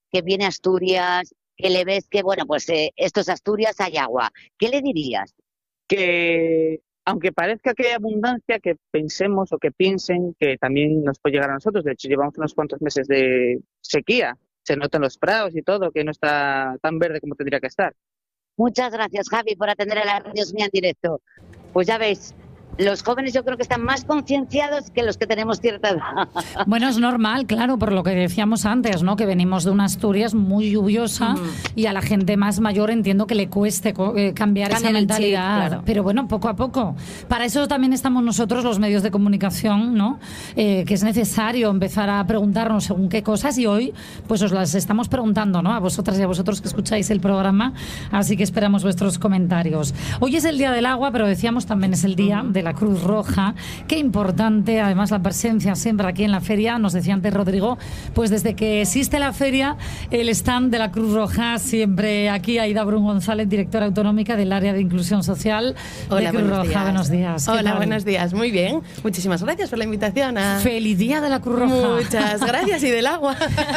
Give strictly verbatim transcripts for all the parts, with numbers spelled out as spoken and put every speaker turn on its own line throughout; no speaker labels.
que viene a Asturias, que le ves que, bueno, pues eh, esto es Asturias, hay agua. ¿Qué le dirías?
Que aunque parezca que hay abundancia, que pensemos o que piensen que también nos puede llegar a nosotros. De hecho, llevamos unos cuantos meses de sequía. Se notan los prados y todo, que no está tan verde como tendría que estar.
Muchas gracias, Javi, por atender a la Radio Mía en directo. Pues ya veis, los jóvenes yo creo que están más concienciados que los que tenemos cierta edad.
Bueno, es normal, claro, por lo que decíamos antes, ¿no? Que venimos de una Asturias muy lluviosa uh-huh. y a la gente más mayor entiendo que le cueste eh, cambiar Cambia esa mentalidad. Chip, claro. Pero bueno, poco a poco. Para eso también estamos nosotros, los medios de comunicación, ¿no? Eh, que es necesario empezar a preguntarnos según qué cosas, y hoy pues os las estamos preguntando, ¿no? A vosotras y a vosotros que escucháis el programa, así que esperamos vuestros comentarios. Hoy es el Día del Agua, pero decíamos también es el Día uh-huh. de la Cruz Roja. Qué importante, además, la presencia siempre aquí en la feria. Nos decía antes Rodrigo, pues desde que existe la feria, el stand de la Cruz Roja siempre aquí. Aida Brun González, directora autonómica del área de inclusión social
Hola,
de Cruz
buenos
Roja.
Días.
Buenos días.
Hola,
tal?
buenos días. Muy bien. Muchísimas gracias por la invitación. A...
Feliz Día de la Cruz Roja.
Muchas gracias, y del agua.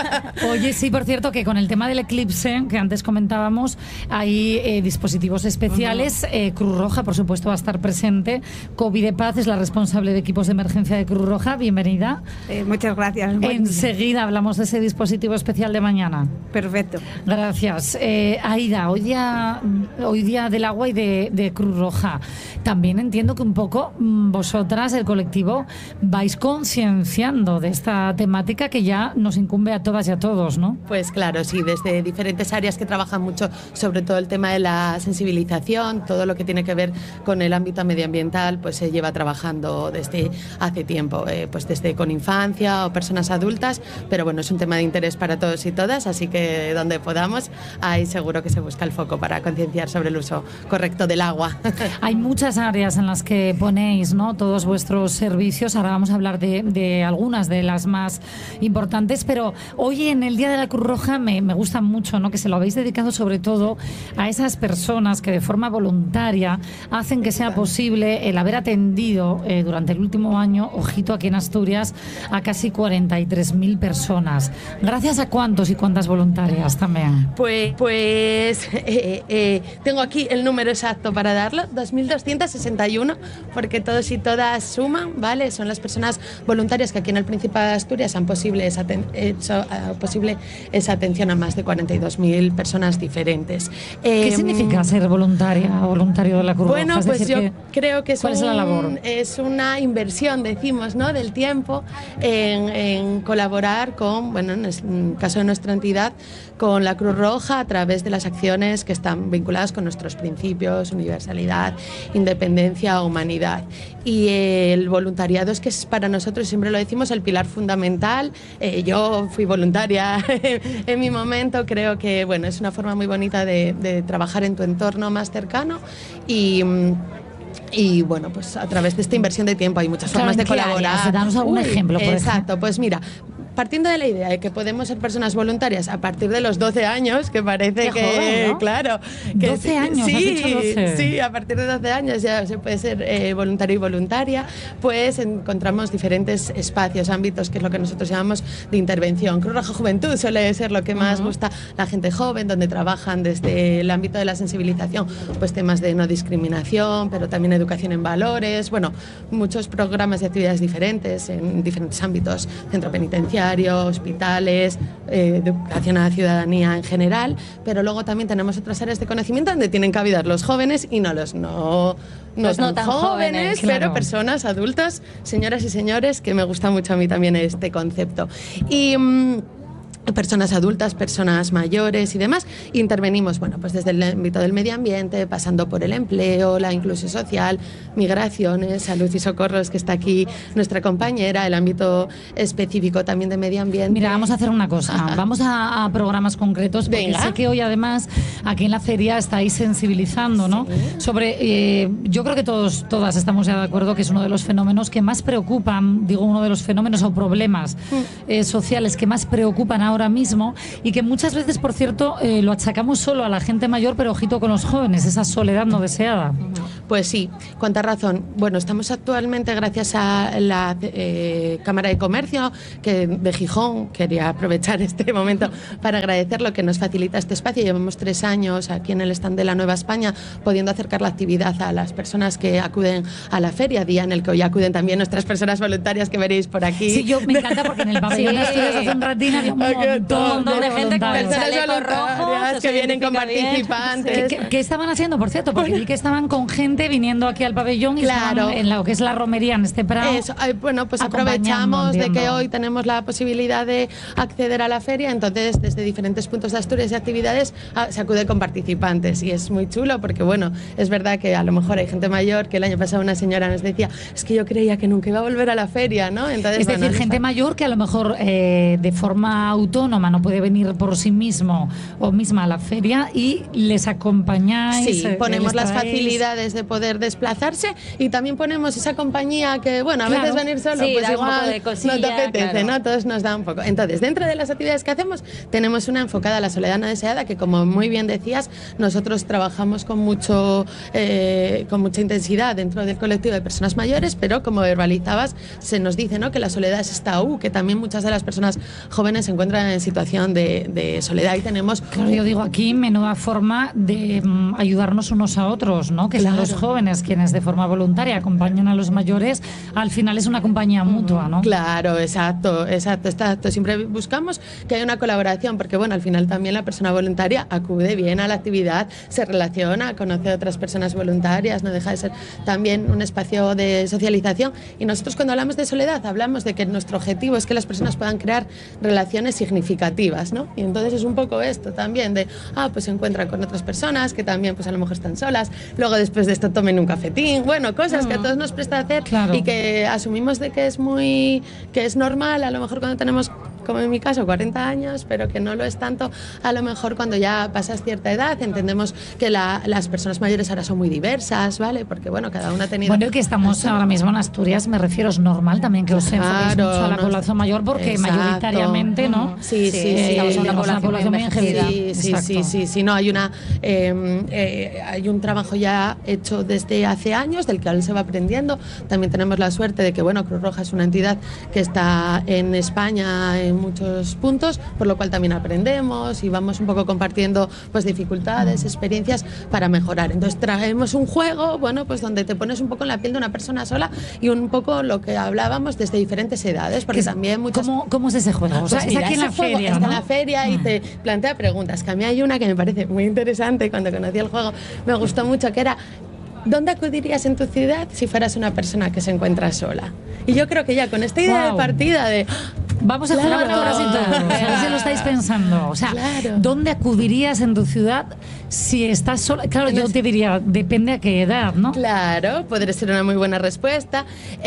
Oye, sí, por cierto, que con el tema del eclipse, que antes comentábamos, hay eh, dispositivos especiales. Uh-huh. eh, Cruz Roja, por supuesto, va a estar presente. COVID de Paz es la responsable de equipos de emergencia de Cruz Roja. Bienvenida.
Eh, muchas gracias.
Enseguida hablamos de ese dispositivo especial de mañana.
Perfecto.
Gracias. Eh, Aida, hoy día, hoy día del agua y de, de Cruz Roja. También entiendo que un poco vosotras, el colectivo, vais concienciando de esta temática que ya nos incumbe a todas y a todos, ¿no?
Pues claro, sí, desde diferentes áreas que trabajan mucho sobre todo el tema de la sensibilización, todo lo que tiene que ver con el ámbito medioambiental, pues se lleva trabajando desde hace tiempo, eh, pues desde con infancia o personas adultas, pero bueno, es un tema de interés para todos y todas, así que donde podamos, ahí seguro que se busca el foco para concienciar sobre el uso correcto del agua.
Hay muchas áreas en las que ponéis, ¿no?, todos vuestros servicios. Ahora vamos a hablar de, de algunas de las más importantes, pero hoy en el Día de la Cruz Roja me, me gusta mucho, ¿no?, que se lo habéis dedicado sobre todo a esas personas que de forma voluntaria hacen que sea posible el haber atendido eh, durante el último año, ojito, aquí en Asturias, a casi cuarenta y tres mil personas. ¿Gracias a cuántos y cuántas voluntarias también?
Pues, pues eh, eh, tengo aquí el número exacto para darlo, dos mil doscientos sesenta y uno, porque todos y todas suman, ¿vale? Son las personas voluntarias que aquí en el Principado de Asturias han posible esa, hecho, uh, posible esa atención a más de cuarenta y dos mil personas diferentes.
¿Qué
eh,
significa ser voluntaria o voluntario de la Cruz Roja?
Bueno,
es
pues
decir,
yo
que,
creo que es,
¿cuál
un,
es la labor?
es una inversión, decimos, ¿no?, del tiempo en, en colaborar con, bueno, en el caso de nuestra entidad, con la Cruz Roja a través de las acciones que están vinculadas con nuestros principios, universalidad, independencia, humanidad. Y el voluntariado es que es para nosotros, siempre lo decimos, el pilar fundamental. Eh, yo fui voluntaria en mi momento, creo que bueno, es una forma muy bonita de, de trabajar en tu entorno más cercano y... Y bueno, pues a través de esta inversión de tiempo hay muchas
claro,
formas de colaborar.
Áreas? Danos algún
Uy,
ejemplo, por
exacto,
ejemplo.
pues mira, partiendo de la idea de que podemos ser personas voluntarias a partir de los doce años, que parece
Qué
que,
joven, ¿no?
claro, que
doce
sí,
años,
sí,
has dicho doce.
Sí, a partir de doce años ya se puede ser eh, voluntario y voluntaria, pues encontramos diferentes espacios, ámbitos, que es lo que nosotros llamamos de intervención. Cruz Roja Juventud suele ser lo que más uh-huh. gusta la gente joven, donde trabajan desde el ámbito de la sensibilización, pues temas de no discriminación, pero también educación en valores, bueno, muchos programas y actividades diferentes en diferentes ámbitos, centro penitenciario, hospitales, eh, educación a la ciudadanía en general, pero luego también tenemos otras áreas de conocimiento donde tienen cabida los jóvenes y no los no, no,
los
tan,
no tan
jóvenes,
jóvenes
pero
claro.
personas adultas, señoras y señores, que me gusta mucho a mí también este concepto. Y... Mmm, personas adultas, personas mayores y demás, intervenimos, bueno, pues desde el ámbito del medio ambiente, pasando por el empleo, la inclusión social, migraciones, salud y socorros, que está aquí nuestra compañera, el ámbito específico también de medio ambiente.
Mira, vamos a hacer una cosa, Ajá. vamos a, a programas concretos, porque
Venga.
sé que hoy además aquí en la feria estáis sensibilizando, ¿no? Sí. Sobre, eh, yo creo que todos, todas estamos ya de acuerdo que es uno de los fenómenos que más preocupan, digo uno de los fenómenos o problemas mm. eh, sociales que más preocupan ahora ahora mismo y que muchas veces, por cierto, eh, lo achacamos solo a la gente mayor, pero ojito con los jóvenes, esa soledad no deseada.
Pues sí, cuánta razón. Bueno, estamos actualmente, gracias a la eh, Cámara de Comercio que de Gijón, quería aprovechar este momento para agradecer lo que nos facilita este espacio. Llevamos tres años aquí en el stand de la Nueva España pudiendo acercar la actividad a las personas que acuden a la feria, día en el que hoy acuden también nuestras personas voluntarias que veréis por aquí.
Sí, yo me encanta porque en el pabellón de Asturias hace un ratín había un montón
de gente con
personas voluntarias que vienen con participantes.
¿Qué, ¿Qué estaban haciendo, por cierto? Porque vi que estaban con gente viniendo aquí al pabellón y
claro.
estaban en lo que es la romería, en este prado.
Eso, bueno, pues aprovechamos de que hoy tenemos la posibilidad de acceder a la feria, entonces desde diferentes puntos de Asturias y actividades se acude con participantes y es muy chulo porque, bueno, es verdad que a lo mejor hay gente mayor, que el año pasado una señora nos decía, es que yo creía que nunca iba a volver a la feria, ¿no? Entonces,
es
bueno,
decir, gente mayor que a lo mejor eh, de forma autónoma no puede venir por sí mismo o misma a la feria y les acompañáis.
Sí, ponemos las facilidades de poder desplazarse y también ponemos esa compañía que, bueno, a claro. veces venir solo,
sí,
pues igual
un poco de cosilla,
no te apetece,
claro.
¿no? Todos nos da un poco. Entonces, dentro de las actividades que hacemos, tenemos una enfocada a la soledad no deseada, que como muy bien decías, nosotros trabajamos con mucho eh, con mucha intensidad dentro del colectivo de personas mayores, pero como verbalizabas, se nos dice, ¿no?, que la soledad es tabú, que también muchas de las personas jóvenes se encuentran en situación de, de soledad y tenemos...
Claro, yo digo aquí, menuda forma de um, ayudarnos unos a otros, ¿no? Que claro. sean los jóvenes quienes de forma voluntaria acompañan a los mayores, al final es una compañía mutua, ¿no?
Claro, exacto, exacto, exacto. Siempre buscamos que haya una colaboración, porque bueno, al final también la persona voluntaria acude bien a la actividad, se relaciona, conoce a otras personas voluntarias, no deja de ser también un espacio de socialización. Y nosotros cuando hablamos de soledad hablamos de que nuestro objetivo es que las personas puedan crear relaciones significativas, ¿no? Y entonces es un poco esto también de, ah, pues se encuentran con otras personas que también pues a lo mejor están solas, luego después de esto tomen un cafetín, bueno, cosas uh-huh. que a todos nos presta hacer claro. y que asumimos de que es muy, que es normal, a lo mejor cuando tenemos, como en mi caso, cuarenta años, pero que no lo es tanto, a lo mejor cuando ya pasas cierta edad, entendemos que la, las personas mayores ahora son muy diversas, ¿vale? Porque, bueno, cada una ha tenido...
Bueno, y que estamos ahora mismo en Asturias, me refiero, es normal también que os enfoquéis claro, mucho a la no, población mayor, porque exacto. mayoritariamente, ¿no?
Sí, sí, sí. sí
estamos en una población, población muy envejecida.
Sí, sí, sí, sí, sí, no, hay una... Eh, eh, hay un trabajo ya hecho desde hace años, del que ahora se va aprendiendo. También tenemos la suerte de que, bueno, Cruz Roja es una entidad que está en España en muchos puntos, por lo cual también aprendemos y vamos un poco compartiendo pues dificultades, experiencias para mejorar. Entonces traemos un juego, bueno, pues donde te pones un poco en la piel de una persona sola y un poco lo que hablábamos desde diferentes edades, porque
es,
también muchas...
¿Cómo, ¿Cómo es ese juego? O sea,
pues mira,
es aquí en la
juego
feria,
está
¿no?
en la feria y te plantea preguntas, que a mí hay una que me parece muy interesante, cuando conocí el juego me gustó mucho, que era: ¿dónde acudirías en tu ciudad si fueras una persona que se encuentra sola? Y yo creo que ya con esta idea wow. de partida de...
Vamos a
claro.
jugar ahora sí todo. O sea, si lo estáis pensando. O sea, claro. ¿dónde acudirías en tu ciudad si estás sola? Claro, yo te diría, depende a qué edad, ¿no?
Claro, podría ser una muy buena respuesta.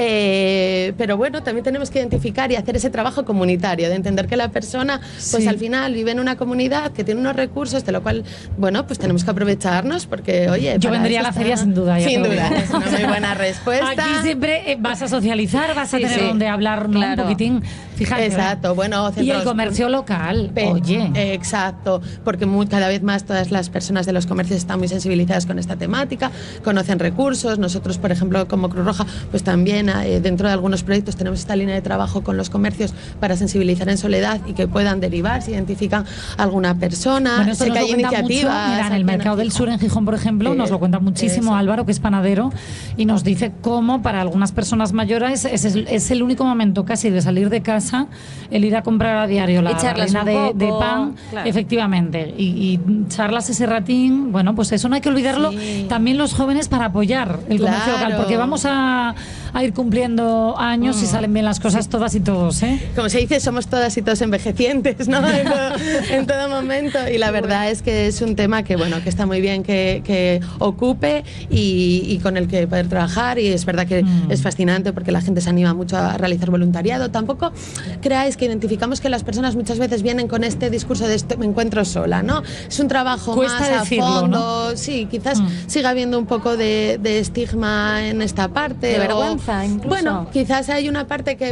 Eh, pero bueno, también tenemos que identificar y hacer ese trabajo comunitario, de entender que la persona, pues sí. al final vive en una comunidad que tiene unos recursos, de lo cual, bueno, pues tenemos que aprovecharnos porque, oye...
Yo vendría a la feria sin duda.
Sin duda, es una muy buena respuesta.
Aquí siempre eh, vas a socializar, vas a sí, tener sí. donde hablar, ¿no?
Claro.
Un poquitín. Fíjate.
Exacto, bueno,
y el comercio local,
Pe
oye.
Exacto, porque muy, cada vez más todas las personas de los comercios están muy sensibilizadas con esta temática, conocen recursos. Nosotros, por ejemplo, como Cruz Roja, pues también eh, dentro de algunos proyectos tenemos esta línea de trabajo con los comercios para sensibilizar en soledad y que puedan derivar si identifican alguna persona.
Bueno, sé que hay iniciativas. Mucho. Mira, en el Mercado del Sur en Gijón, por ejemplo, eh, nos lo cuenta muchísimo eso. Álvaro, que es panadero, y nos dice cómo para algunas personas mayores es, es, es el único momento casi de salir de casa, el ir a comprar a diario la harina de, de pan, claro. efectivamente, y, y charlas ese ratín. Bueno, pues eso no hay que olvidarlo sí. también los jóvenes para apoyar el claro. comercio local, porque vamos a, a ir cumpliendo años mm. si salen bien las cosas sí. todas y todos, ¿eh?
Como se dice, somos todas y todos envejecientes, ¿no? en, todo, en todo momento, y la verdad bueno. es que es un tema que, bueno, que está muy bien que, que ocupe y, y con el que poder trabajar, y es verdad que mm. es fascinante porque la gente se anima mucho a realizar voluntariado. Tampoco creáis que identificamos que las personas muchas veces vienen con este discurso de esto, me encuentro sola, ¿no? Es un trabajo
Cuesta
más a
decirlo,
fondo,
¿no?
Sí, quizás
mm.
siga habiendo un poco de, de estigma en esta parte.
De
o,
vergüenza, incluso.
Bueno, quizás hay una parte que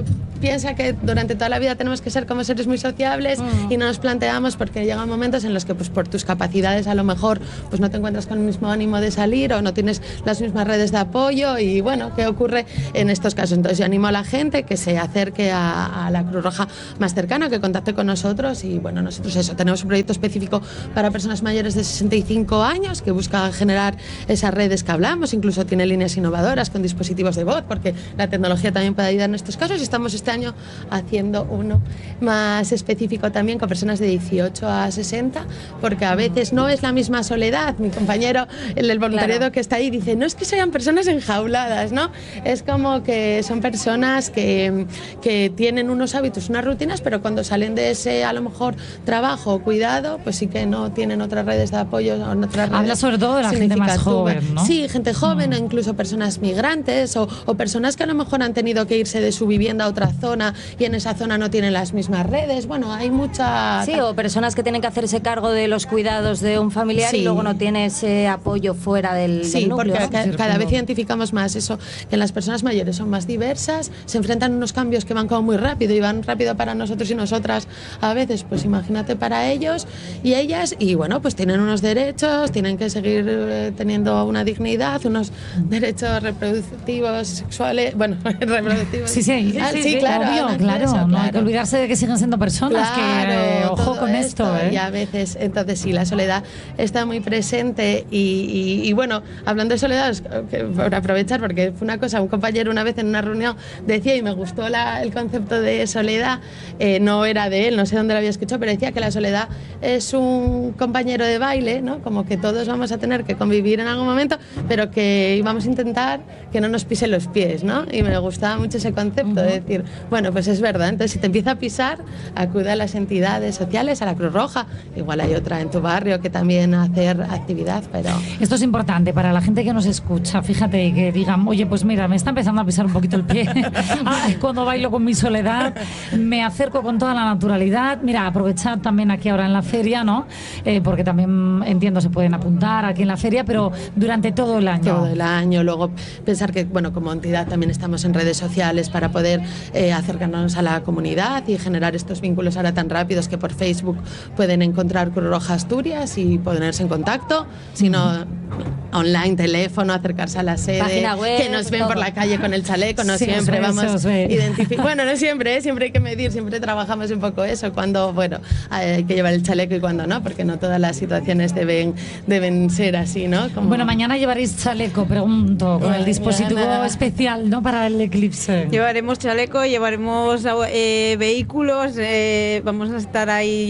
piensa que durante toda la vida tenemos que ser como seres muy sociables mm. y no nos planteamos, porque llegan momentos en los que pues por tus capacidades a lo mejor pues no te encuentras con el mismo ánimo de salir o no tienes las mismas redes de apoyo y bueno, ¿qué ocurre en estos casos? Entonces yo animo a la gente que se acerque a, a la Cruz Roja más cercana, que contacte con nosotros y bueno, nosotros eso, tenemos un proyecto específico para personas mayores de sesenta y cinco años que busca generar esas redes que hablamos, incluso tiene líneas innovadoras con dispositivos de voz, porque la tecnología también puede ayudar en estos casos y estamos este año haciendo uno más específico también con personas de dieciocho a sesenta, porque a veces no es la misma soledad. Mi compañero, el del voluntariado claro. que está ahí, dice, no es que sean personas enjauladas, ¿no? Es como que son personas que, que tienen unos hábitos, unas rutinas, pero cuando salen de ese, a lo mejor, trabajo o cuidado, pues sí que no tienen otras redes de apoyo. O otras redes.
Habla sobre todo de la gente más joven, ¿no?
Sí, gente joven, mm. o incluso personas migrantes o, o personas que a lo mejor han tenido que irse de su vivienda a otra zona y en esa zona no tienen las mismas redes. Bueno, hay mucha...
Sí, o personas que tienen que hacerse cargo de los cuidados de un familiar sí. y luego no tiene ese apoyo fuera del,
sí,
del núcleo.
Sí, porque ca cada vez identificamos más eso, que las personas mayores son más diversas, se enfrentan a unos cambios que van como muy rápido y van rápido para nosotros y nosotras a veces, pues imagínate para ellos y ellas, y bueno, pues tienen unos derechos, tienen que seguir eh, teniendo una dignidad, unos derechos reproductivos, sexuales, bueno, reproductivos.
Sí, sí,
ah,
sí,
sí,
sí,
claro,
obvio,
no,
claro,
eso,
no
claro.
hay que olvidarse de que siguen siendo personas,
claro,
que eh, ojo con
esto,
esto, ¿eh?
Y a veces, entonces sí, la soledad está muy presente y, y, y bueno, hablando de soledad, que, por aprovechar, porque fue una cosa, un compañero una vez en una reunión decía, y me gustó la, el concepto de soledad, eh, no era de él, no sé dónde lo había escuchado, pero decía que la soledad es un compañero de baile, ¿no? Como que todos vamos a tener que convivir en algún momento, pero que vamos a intentar que no nos pisen los pies, ¿no? Y me gustaba mucho ese concepto uh-huh. de decir, bueno, pues es verdad, entonces si te empieza a pisar, acude a las entidades sociales, a la Cruz Roja, igual hay otra en tu barrio que también hacer actividad, pero...
Esto es importante para la gente que nos escucha, fíjate, que digan, oye, pues mira, me está empezando a pisar un poquito el pie, ay, cuando bailo con mi soledad, me acerco con toda la naturalidad, mira, aprovechar también aquí ahora en la feria, ¿no? Eh, porque también entiendo se pueden apuntar aquí en la feria, pero durante todo el año.
Todo el año, luego pensar que, bueno, como entidad también estamos en redes sociales para poder eh, acercarnos a la comunidad y generar estos vínculos ahora tan rápidos que por Facebook pueden encontrar Cruz Roja Asturias y ponerse en contacto, sino online, teléfono, acercarse a la sede,
página web,
que nos ven
todo.
Por la calle con el chaleco, no
sí,
siempre
os ve,
vamos
a
identificar. Bueno, no siempre, ¿eh? Siempre hay que medir, siempre trabajamos un poco eso, cuando, bueno, hay que llevar el chaleco y cuando no, porque no todas las situaciones deben, deben ser así, ¿no? Como...
Bueno, mañana llevaréis chaleco, pregunto, con el dispositivo
mañana...
especial, ¿no? Para el eclipse.
Llevaremos chaleco, llevaremos eh, vehículos, eh, vamos a estar ahí